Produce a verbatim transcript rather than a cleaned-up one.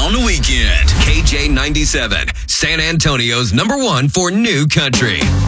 on the weekend. K J ninety-seven, San Antonio's number one for new country.